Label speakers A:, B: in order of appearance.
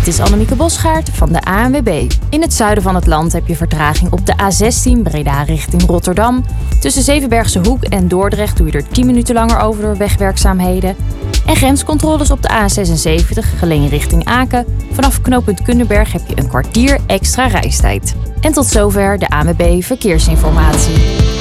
A: Dit is Annemieke Bosgaard van de ANWB. In het zuiden van het land heb je vertraging op de A16 Breda richting Rotterdam. Tussen Zevenbergse Hoek en Dordrecht doe je er 10 minuten langer over door wegwerkzaamheden. En grenscontroles op de A76 Geleen richting Aken. Vanaf knooppunt Kunderberg heb je een kwartier extra reistijd. En tot zover de ANWB Verkeersinformatie.